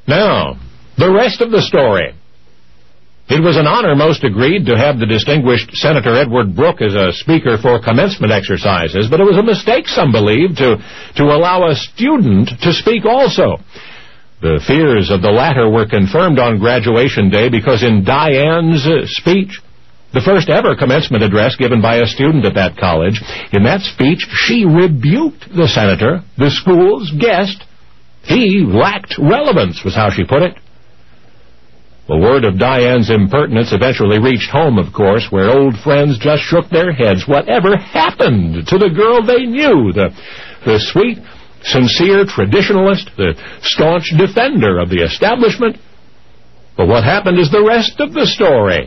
Now, the rest of the story. It was an honor, most agreed, to have the distinguished Senator Edward Brooke as a speaker for commencement exercises, but it was a mistake, some believed, to allow a student to speak also. The fears of the latter were confirmed on graduation day because in Diane's speech, the first ever commencement address given by a student at that college, in that speech she rebuked the senator, the school's guest. He lacked relevance, was how she put it. The word of Diane's impertinence eventually reached home, of course, where old friends just shook their heads. Whatever happened to the girl they knew, the sweet, sincere traditionalist, the staunch defender of the establishment? But what happened is the rest of the story.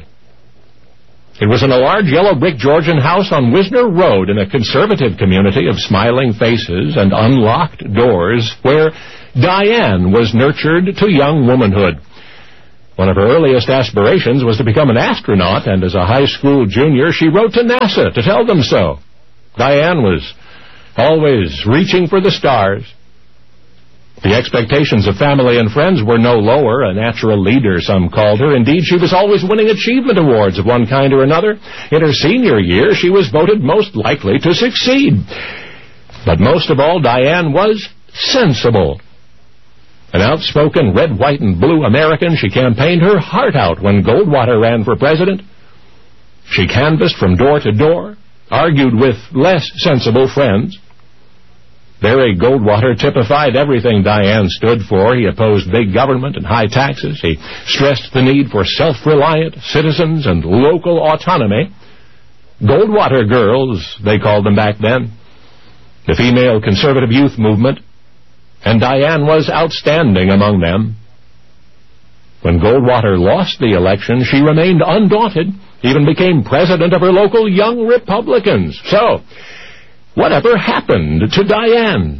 It was in a large yellow brick Georgian house on Wisner Road in a conservative community of smiling faces and unlocked doors where Diane was nurtured to young womanhood. One of her earliest aspirations was to become an astronaut, and as a high school junior, she wrote to NASA to tell them so. Diane was always reaching for the stars. The expectations of family and friends were no lower, a natural leader, some called her. Indeed, she was always winning achievement awards of one kind or another. In her senior year, she was voted most likely to succeed. But most of all, Diane was sensible. An outspoken red, white, and blue American, she campaigned her heart out when Goldwater ran for president. She canvassed from door to door, argued with less sensible friends. Barry Goldwater typified everything Diane stood for. He opposed big government and high taxes. He stressed the need for self-reliant citizens and local autonomy. Goldwater girls, they called them back then. The female conservative youth movement. And Diane was outstanding among them. When Goldwater lost the election, she remained undaunted, even became president of her local Young Republicans. So, whatever happened to Diane?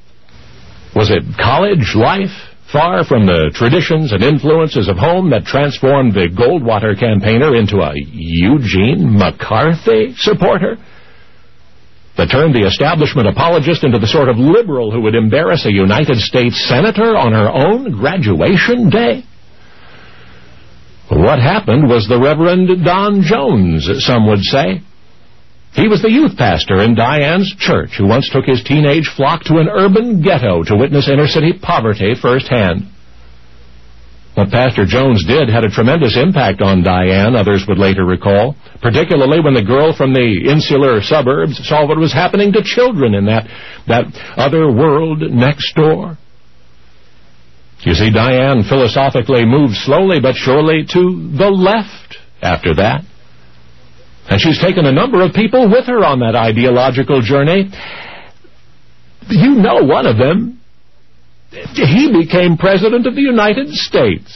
Was it college life, far from the traditions and influences of home, that transformed the Goldwater campaigner into a Eugene McCarthy supporter? That turned the establishment apologist into the sort of liberal who would embarrass a United States senator on her own graduation day? What happened was the Reverend Don Jones, some would say. He was the youth pastor in Diane's church who once took his teenage flock to an urban ghetto to witness inner-city poverty firsthand. What Pastor Jones did had a tremendous impact on Diane, others would later recall, particularly when the girl from the insular suburbs saw what was happening to children in that other world next door. You see, Diane philosophically moved slowly but surely to the left after that. And she's taken a number of people with her on that ideological journey. You know one of them. He became President of the United States.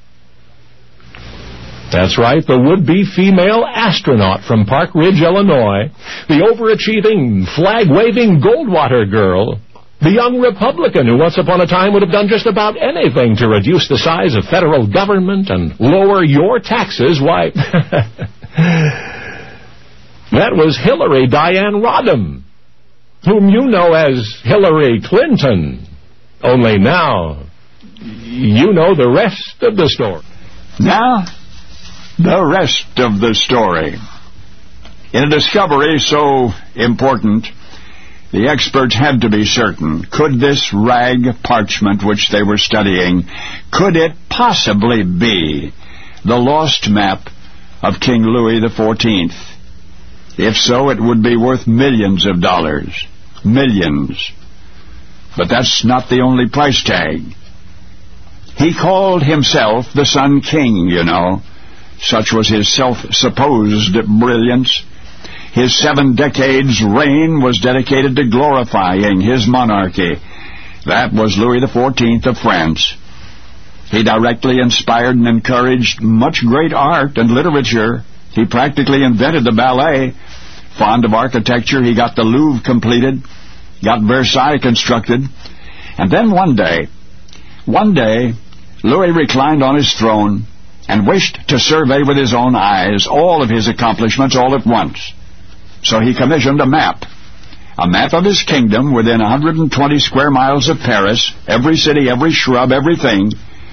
That's right, the would-be female astronaut from Park Ridge, Illinois, the overachieving, flag-waving Goldwater girl, the young Republican who once upon a time would have done just about anything to reduce the size of federal government and lower your taxes. Why, that was Hillary Diane Rodham, whom you know as Hillary Clinton. Only now, you know the rest of the story. Now, the rest of the story. In a discovery so important, the experts had to be certain. Could this rag parchment which they were studying, could it possibly be the lost map of King Louis XIV? If so, it would be worth millions of dollars. Millions. But that's not the only price tag. He called himself the Sun King, you know. Such was his self-supposed brilliance. His 7 decades' reign was dedicated to glorifying his monarchy. That was Louis XIV of France. He directly inspired and encouraged much great art and literature. He practically invented the ballet. Fond of architecture, he got the Louvre completed, got Versailles constructed. And then one day, Louis reclined on his throne and wished to survey with his own eyes all of his accomplishments all at once. So he commissioned a map of his kingdom within 120 square miles of Paris, every city, every shrub, everything.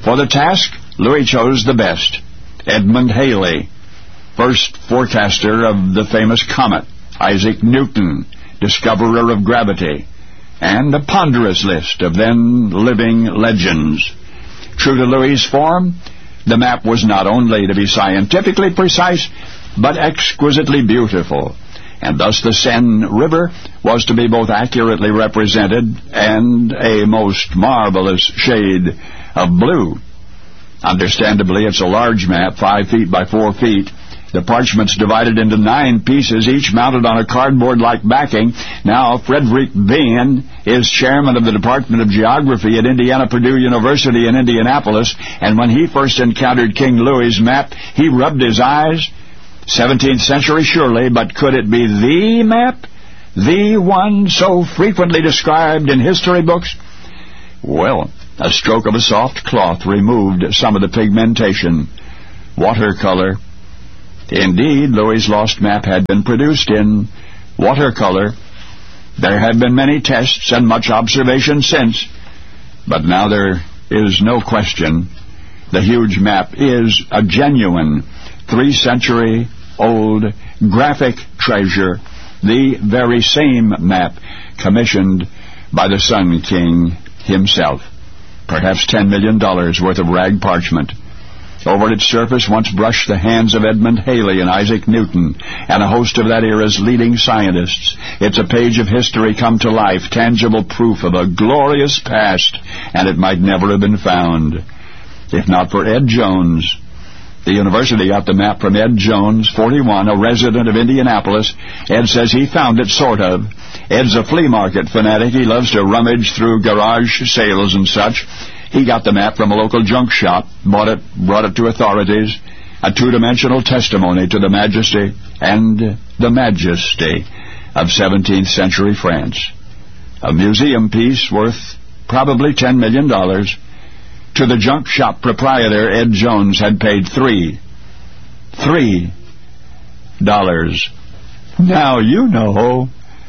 For the task, Louis chose the best, Edmund Halley, first forecaster of the famous comet, Isaac Newton, discoverer of gravity, and a ponderous list of then living legends. True to Louis's form, the map was not only to be scientifically precise, but exquisitely beautiful, and thus the Seine River was to be both accurately represented and a most marvelous shade of blue. Understandably, it's a large map, 5 feet by 4 feet. The parchment's divided into 9 pieces, each mounted on a cardboard-like backing. Now, Frederick Bean is chairman of the Department of Geography at Indiana-Purdue University in Indianapolis, and when he first encountered King Louis's map, he rubbed his eyes. 17th century, surely, but could it be the map? The one so frequently described in history books? Well, a stroke of a soft cloth removed some of the pigmentation. Watercolor. Indeed, Louis's lost map had been produced in watercolor. There have been many tests and much observation since, but now there is no question the huge map is a genuine 3-century-old graphic treasure, the very same map commissioned by the Sun King himself. Perhaps $10 million worth of rag parchment. Over its surface once brushed the hands of Edmund Halley and Isaac Newton and a host of that era's leading scientists. It's a page of history come to life, tangible proof of a glorious past, and it might never have been found if not for Ed Jones. The university got the map from Ed Jones, 41, a resident of Indianapolis. Ed says he found it, sort of. Ed's a flea market fanatic. He loves to rummage through garage sales and such. He got the map from a local junk shop, bought it, brought it to authorities, a two-dimensional testimony to the majesty and the majesty of 17th century France. A museum piece worth probably $10 million. To the junk shop proprietor, Ed Jones had paid $3. Now you know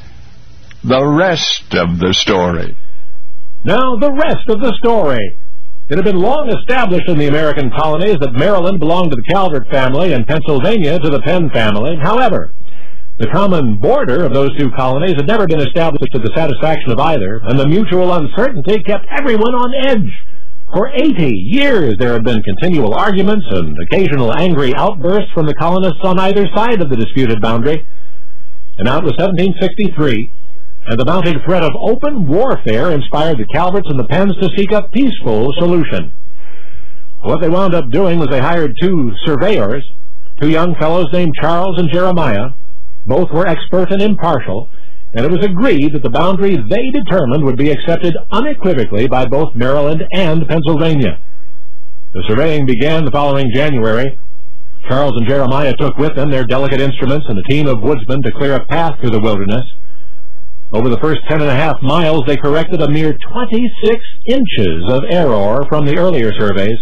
the rest of the story. Now, the rest of the story. It had been long established in the American colonies that Maryland belonged to the Calvert family and Pennsylvania to the Penn family. However, the common border of those two colonies had never been established to the satisfaction of either, and the mutual uncertainty kept everyone on edge. For 80 years there had been continual arguments and occasional angry outbursts from the colonists on either side of the disputed boundary. And now it was 1763, and the mounting threat of open warfare inspired the Calverts and the Penns to seek a peaceful solution. What they wound up doing was they hired 2 surveyors, 2 young fellows named Charles and Jeremiah. Both were expert and impartial, and it was agreed that the boundary they determined would be accepted unequivocally by both Maryland and Pennsylvania. The surveying began the following January. Charles and Jeremiah took with them their delicate instruments and a team of woodsmen to clear a path through the wilderness. Over the first 10.5 miles, they corrected a mere 26 inches of error from the earlier surveys.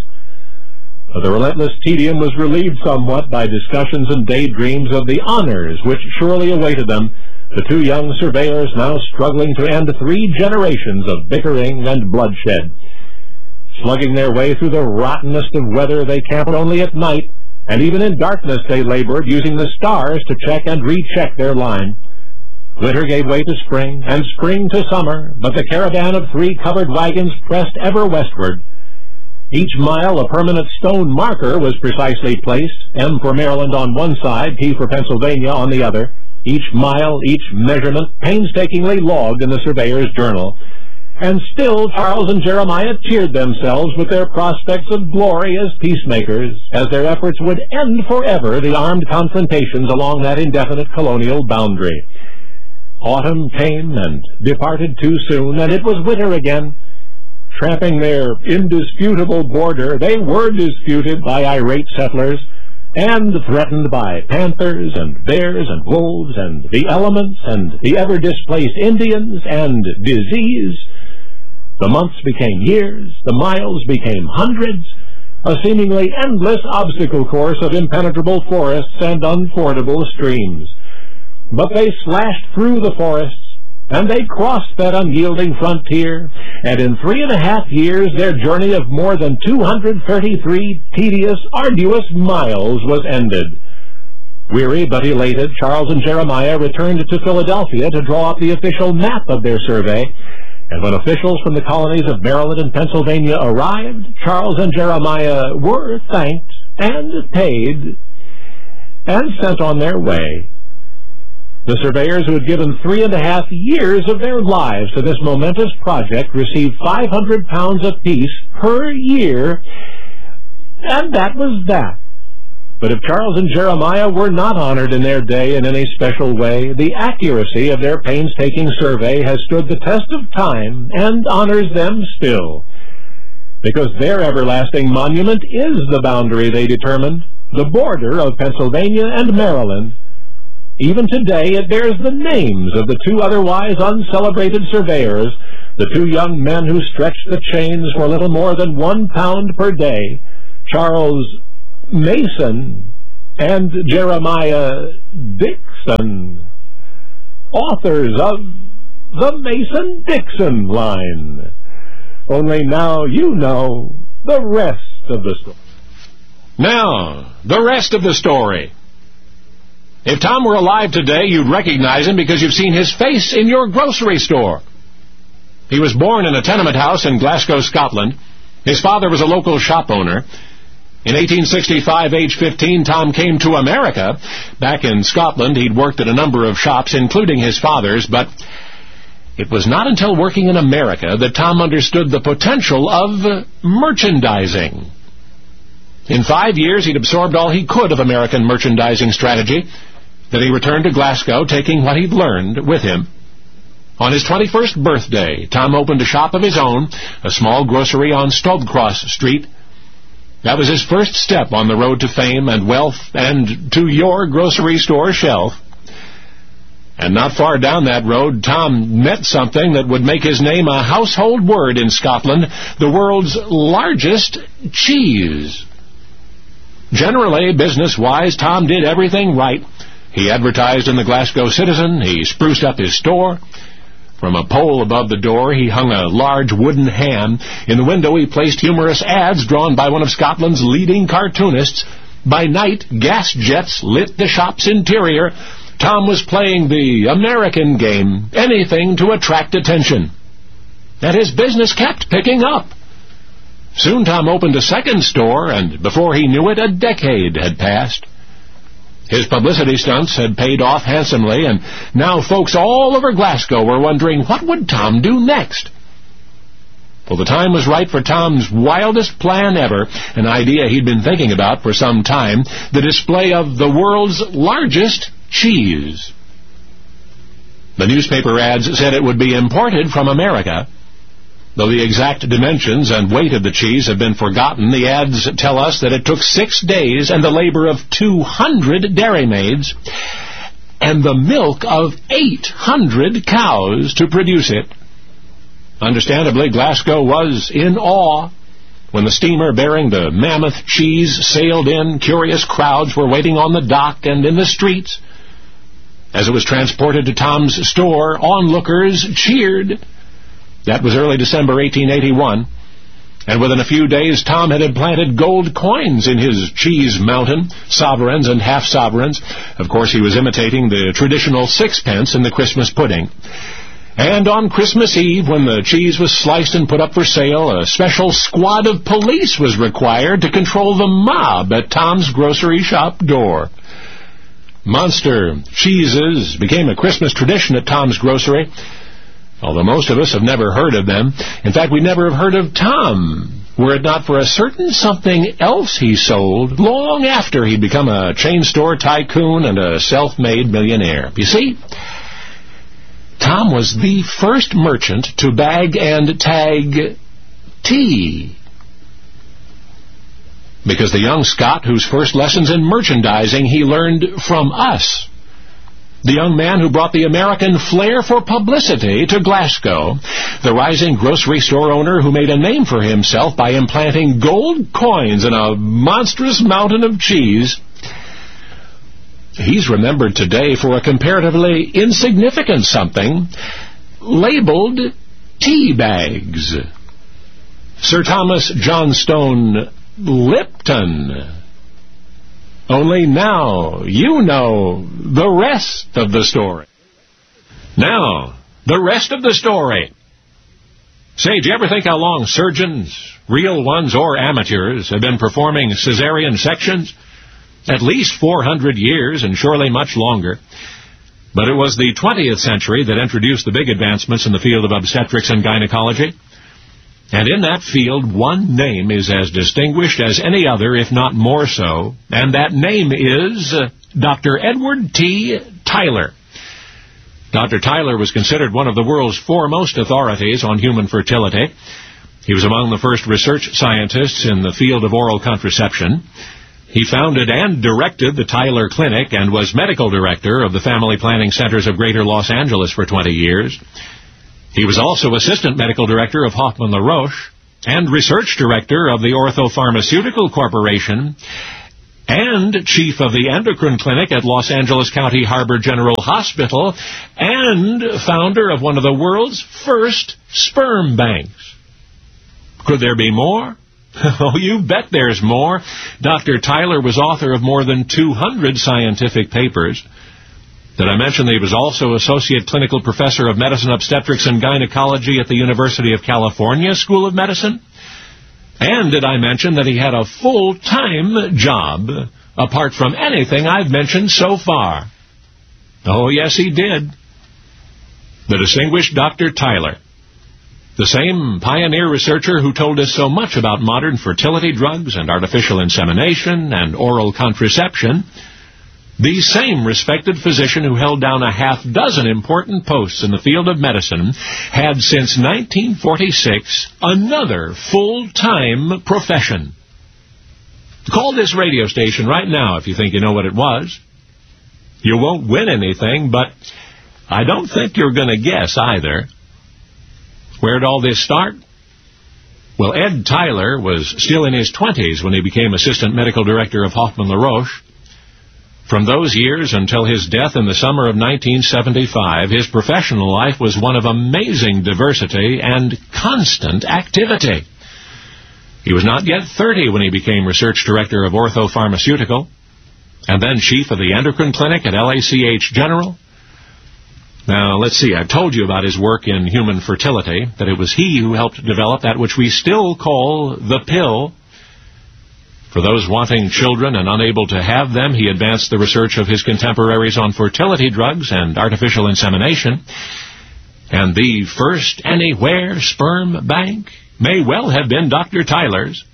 The relentless tedium was relieved somewhat by discussions and daydreams of the honors which surely awaited them, the 2 young surveyors now struggling to end 3 generations of bickering and bloodshed. Slugging their way through the rottenest of weather, they camped only at night, and even in darkness they labored, using the stars to check and recheck their line. Winter gave way to spring, and spring to summer, but the caravan of 3 covered wagons pressed ever westward. Each mile a permanent stone marker was precisely placed, M for Maryland on one side, P for Pennsylvania on the other. Each mile, each measurement painstakingly logged in the surveyor's journal. And still Charles and Jeremiah cheered themselves with their prospects of glory as peacemakers, as their efforts would end forever the armed confrontations along that indefinite colonial boundary. Autumn came and departed too soon, and it was winter again. Tramping their indisputable border, they were disputed by irate settlers, and threatened by panthers and bears and wolves and the elements and the ever-displaced Indians and disease. The months became years, the miles became hundreds, a seemingly endless obstacle course of impenetrable forests and unfordable streams. But they slashed through the forests, And they crossed that unyielding frontier, and in 3.5 years their journey of more than 233 tedious, arduous miles was ended. Weary but elated, Charles and Jeremiah returned to Philadelphia to draw up the official map of their survey, and when officials from the colonies of Maryland and Pennsylvania arrived, Charles and Jeremiah were thanked and paid and sent on their way. The surveyors who had given 3.5 years of their lives to this momentous project received £500 apiece per year, and that was that. But if Charles and Jeremiah were not honored in their day in any special way, the accuracy of their painstaking survey has stood the test of time and honors them still, because their everlasting monument is the boundary they determined, the border of Pennsylvania and Maryland. Even today it bears the names of the two otherwise uncelebrated surveyors, the two young men who stretched the chains for little more than £1 per day, Charles Mason and Jeremiah Dixon, authors of the Mason-Dixon line. Only now you know the rest of the story. Now, the rest of the story. If Tom were alive today, you'd recognize him because you've seen his face in your grocery store. He was born in a tenement house in Glasgow, Scotland. His father was a local shop owner. In 1865, age 15, Tom came to America. Back in Scotland, he'd worked at a number of shops, including his father's, but it was not until working in America that Tom understood the potential of merchandising. In 5 years, he'd absorbed all he could of American merchandising strategy. Then he returned to Glasgow, taking what he'd learned with him. On his 21st birthday, Tom opened a shop of his own, a small grocery on Stobcross Street. That was his first step on the road to fame and wealth and to your grocery store shelf. And not far down that road, Tom met something that would make his name a household word in Scotland, the world's largest cheese. Generally, business-wise, Tom did everything right. He advertised in the Glasgow Citizen. He spruced up his store. From a pole above the door, he hung a large wooden ham. In the window, he placed humorous ads drawn by one of Scotland's leading cartoonists. By night, gas jets lit the shop's interior. Tom was playing the American game, anything to attract attention. And his business kept picking up. Soon Tom opened a second store, and before he knew it, a decade had passed. His publicity stunts had paid off handsomely, and now folks all over Glasgow were wondering, what would Tom do next? Well, the time was right for Tom's wildest plan ever, an idea he'd been thinking about for some time, the display of the world's largest cheese. The newspaper ads said it would be imported from America. Though the exact dimensions and weight of the cheese have been forgotten, the ads tell us that it took 6 days and the labor of 200 dairymaids and the milk of 800 cows to produce it. Understandably, Glasgow was in awe. When the steamer bearing the mammoth cheese sailed in, curious crowds were waiting on the dock and in the streets. As it was transported to Tom's store, onlookers cheered. That was early December 1881, and within a few days Tom had implanted gold coins in his cheese mountain, sovereigns and half-sovereigns. Of course, he was imitating the traditional sixpence in the Christmas pudding. And on Christmas Eve, when the cheese was sliced and put up for sale, a special squad of police was required to control the mob at Tom's grocery shop door. Monster cheeses became a Christmas tradition at Tom's grocery, although most of us have never heard of them. In fact, we never have heard of Tom, were it not for a certain something else he sold long after he'd become a chain store tycoon and a self-made millionaire. You see, Tom was the first merchant to bag and tag tea, because the young Scot whose first lessons in merchandising he learned from us, the young man who brought the American flair for publicity to Glasgow, the rising grocery store owner who made a name for himself by implanting gold coins in a monstrous mountain of cheese. He's remembered today for a comparatively insignificant something, labeled tea bags. Sir Thomas Johnstone Lipton. Only now you know the rest of the story. Now, the rest of the story. Say, do you ever think how long surgeons, real ones or amateurs, have been performing cesarean sections? At least 400 years, and surely much longer. But it was the 20th century that introduced the big advancements in the field of obstetrics and gynecology. And in that field, one name is as distinguished as any other, if not more so, and that name is Dr. Edward T. Tyler. Dr. Tyler was considered one of the world's foremost authorities on human fertility. He was among the first research scientists in the field of oral contraception. He founded and directed the Tyler Clinic and was medical director of the Family Planning Centers of Greater Los Angeles for 20 years. He was also assistant medical director of Hoffman LaRoche and research director of the Ortho Pharmaceutical Corporation and chief of the endocrine clinic at Los Angeles County Harbor General Hospital and founder of one of the world's first sperm banks. Could there be more? Oh, you bet there's more. Dr. Tyler was author of more than 200 scientific papers. Did I mention that he was also Associate Clinical Professor of Medicine, Obstetrics, and Gynecology at the University of California School of Medicine? And did I mention that he had a full-time job, apart from anything I've mentioned so far? Oh, yes, he did. The distinguished Dr. Tyler, the same pioneer researcher who told us so much about modern fertility drugs and artificial insemination and oral contraception, the same respected physician who held down a half-dozen important posts in the field of medicine had since 1946 another full-time profession. Call this radio station right now if you think you know what it was. You won't win anything, but I don't think you're going to guess either. Where'd all this start? Well, Ed Tyler was still in his 20s when he became assistant medical director of Hoffman LaRoche. From those years until his death in the summer of 1975, his professional life was one of amazing diversity and constant activity. He was not yet 30 when he became research director of Ortho Pharmaceutical, and then chief of the endocrine clinic at LACH General. Now, let's see, I've told you about his work in human fertility, that it was he who helped develop that which we still call the pill. For those wanting children and unable to have them, he advanced the research of his contemporaries on fertility drugs and artificial insemination. And the first anywhere sperm bank may well have been Dr. Tyler's.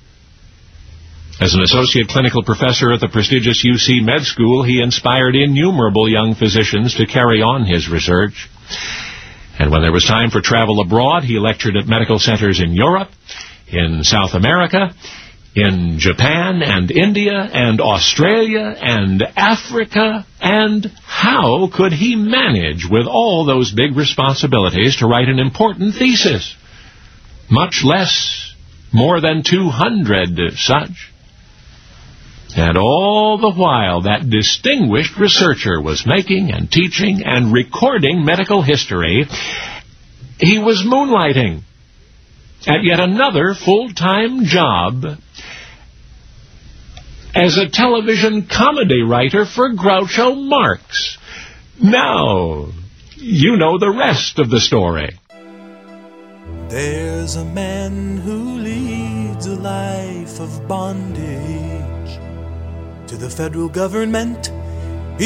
As an associate clinical professor at the prestigious UC Med School, he inspired innumerable young physicians to carry on his research. And when there was time for travel abroad, he lectured at medical centers in Europe, in South America, in Japan and India and Australia and Africa. And how could he manage with all those big responsibilities to write an important thesis? Much less more than 200 such. And all the while that distinguished researcher was making and teaching and recording medical history, he was moonlighting at yet another full-time job as a television comedy writer for Groucho Marx. Now, you know the rest of the story. There's a man who leads a life of bondage to the federal government